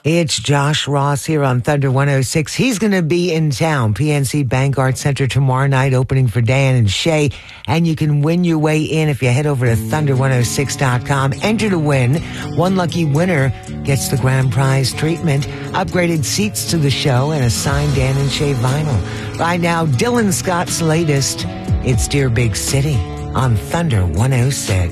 It's Josh Ross here on Thunder 106. He's going to be in town, PNC Bank Arts Center tomorrow night, opening for Dan and Shay. And you can win your way in if you head over to thunder106.com. Enter to win. One lucky winner gets the grand prize treatment, upgraded seats to the show, and a signed Dan and Shay vinyl. Right now, Dylan Scott's latest. It's Dear Big City on Thunder 106.